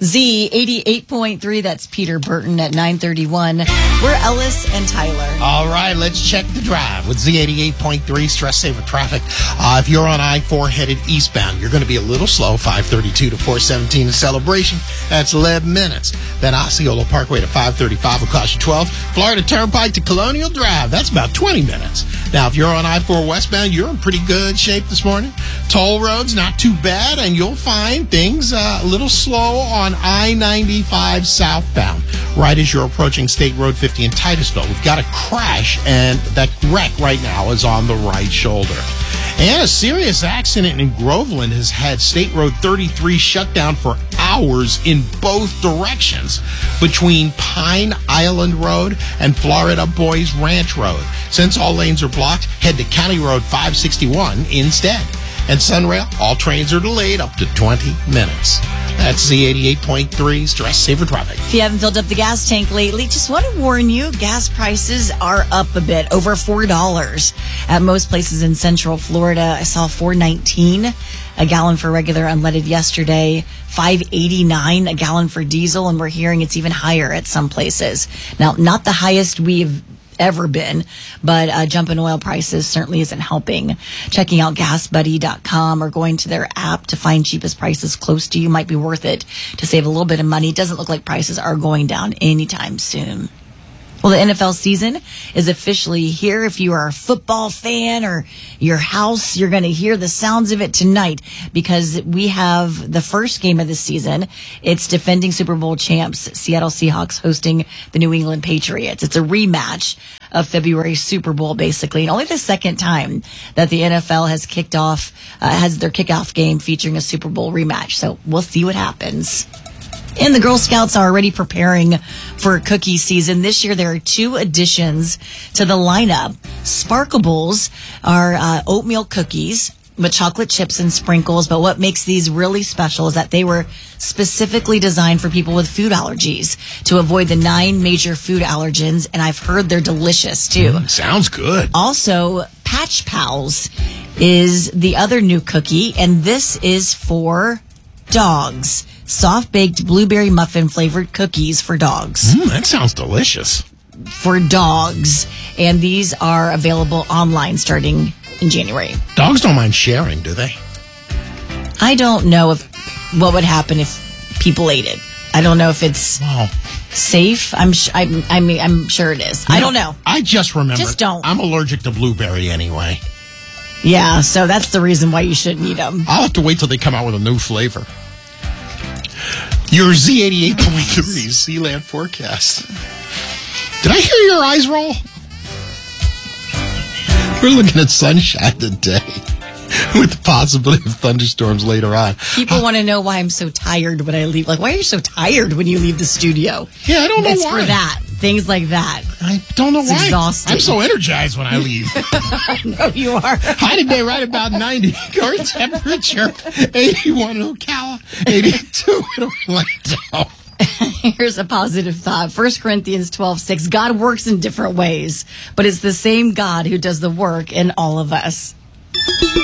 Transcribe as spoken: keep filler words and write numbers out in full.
Z eighty-eight point three, that's Peter Burton at nine thirty-one. We're Ellis and Tyler. All right, let's check the drive with Z eighty-eight point three, stress saver traffic. Uh, if you're on I four headed eastbound, you're going to be a little slow, five thirty-two to four seventeen in Celebration. That's eleven minutes. Then Osceola Parkway to five thirty-five will cost you twelve. Florida Turnpike to Colonial Drive, that's about twenty minutes. Now, if you're on I four westbound, you're in pretty good shape this morning. Toll roads, not too bad, and you'll find things uh, a little slow on I ninety-five southbound. Right as you're approaching State Road fifty in Titusville, we've got a crash, and that wreck right now is on the right shoulder. And a serious accident in Groveland has had State Road thirty-three shut down for hours in both directions between Pine Island Road and Florida Boys Ranch Road. Since all lanes are blocked, head to County Road five sixty-one instead. And Sunrail, all trains are delayed up to twenty minutes. That's Z eighty-eight point three, stress saver traffic. If you haven't filled up the gas tank lately, just want to warn you, gas prices are up a bit, over four dollars at most places in Central Florida. I saw four nineteen a gallon for regular unleaded yesterday, five eighty-nine a gallon for diesel, and we're hearing it's even higher at some places. Now, not the highest we've ever been, but uh, jump in oil prices certainly isn't helping. Checking out gas buddy dot com or going to their app to find cheapest prices close to you might be worth it to save a little bit of money. It doesn't look like prices are going down anytime soon. Well, the N F L season is officially here. If you are a football fan or your house, you're going to hear the sounds of it tonight because we have the first game of the season. It's defending Super Bowl champs Seattle Seahawks hosting the New England Patriots. It's a rematch of February's Super Bowl, basically, and only the second time that the N F L has kicked off, uh, has their kickoff game featuring a Super Bowl rematch. So we'll see what happens. And the Girl Scouts are already preparing for cookie season. This year, there are two additions to the lineup. Sparkables are uh, oatmeal cookies with chocolate chips and sprinkles. But what makes these really special is that they were specifically designed for people with food allergies to avoid the nine major food allergens. And I've heard they're delicious, too. Mm, sounds good. Also, Patch Pals is the other new cookie, and this is for dogs. Soft-baked blueberry muffin-flavored cookies for dogs. Mm, that sounds delicious. For dogs. And these are available online starting in January. Dogs don't mind sharing, do they? I don't know if what would happen if people ate it. I don't know if it's wow. safe. I'm, sh- I'm, I mean, I'm sure it is. You I know, don't know. I just remember. Just don't. I'm allergic to blueberry anyway. Yeah, so that's the reason why you shouldn't eat them. I'll have to wait till they come out with a new flavor. Your Z eighty-eight point three Sealand forecast. Did I hear your eyes roll? We're looking at sunshine today with the possibility of thunderstorms later on. People want to know why I'm so tired when I leave. Like, why are you so tired when you leave the studio? Yeah, I don't know it's why. It's for that. Things like that. I don't know it's why. Exhausting. I'm so energized when I leave. I know you are. High today, right about ninety. Current temperature, eighty-one in Ocala, eighty-two in Orlando. Here's a positive thought. First Corinthians twelve six. God works in different ways, but it's the same God who does the work in all of us.